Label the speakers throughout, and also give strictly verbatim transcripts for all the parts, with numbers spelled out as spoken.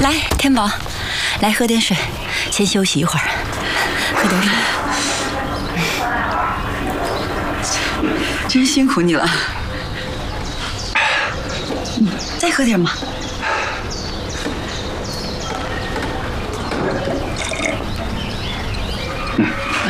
Speaker 1: 来，天宝，来喝点水，先休息一会儿，喝点水。真辛苦你了。嗯，再喝点嘛。
Speaker 2: 嗯。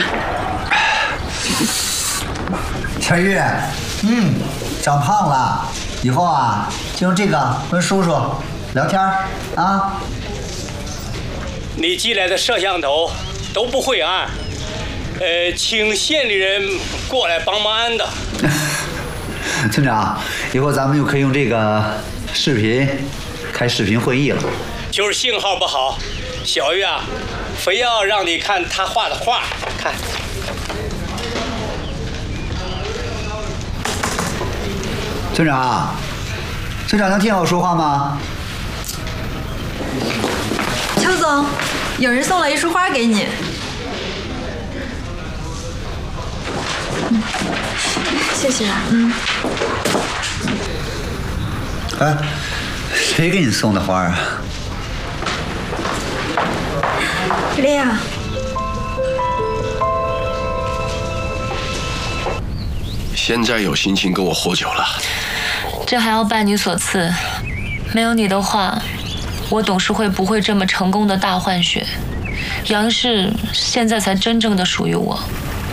Speaker 2: 小玉，嗯，长胖了，以后啊，就用这个跟叔叔聊天啊。
Speaker 3: 你寄来的摄像头都不会按，呃，请县里人过来帮忙安的。
Speaker 2: 村长，以后咱们就可以用这个视频开视频会议了。
Speaker 3: 就是信号不好，小玉啊，非要让你看他画的画，看。
Speaker 2: 村长，村长能听我说话吗？
Speaker 4: 邱总，有人送了一束花给你。嗯，谢谢。嗯。
Speaker 2: 哎，谁给你送的花啊？
Speaker 4: 莉亚。
Speaker 5: 现在有心情跟我喝酒了？
Speaker 6: 这还要拜你所赐。没有你的话，我董事会不会这么成功的大换血。杨氏现在才真正的属于我。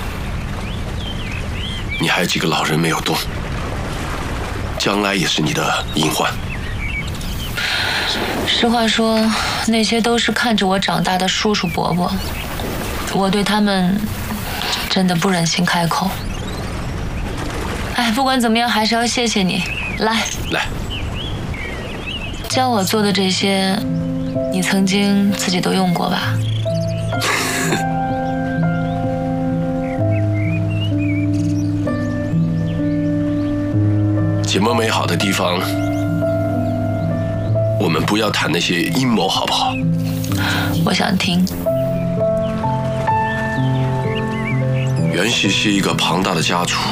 Speaker 5: 你还有几个老人没有动，将来也是你的隐患。
Speaker 6: 实话说，那些都是看着我长大的叔叔伯伯，我对他们真的不忍心开口。哎，不管怎么样，还是要谢谢你。来，
Speaker 5: 来，
Speaker 6: 教我做的这些，你曾经自己都用过吧？
Speaker 5: 这么美好的地方，我们不要谈那些阴谋，好不好？
Speaker 6: 我想听。
Speaker 5: 袁氏是一个庞大的家族，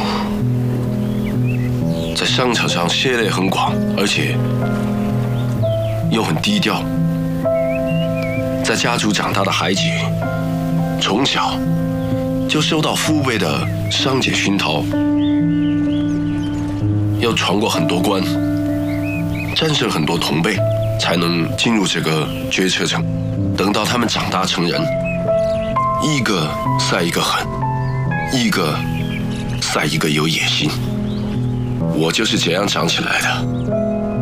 Speaker 5: 在商场上涉猎很广，而且又很低调。在家族长大的孩子，从小就受到父辈的商界熏陶，要闯过很多关，战胜很多同辈，才能进入这个决策层。等到他们长大成人，一个赛一个狠，一个赛一个有野心。我就是这样长起来的。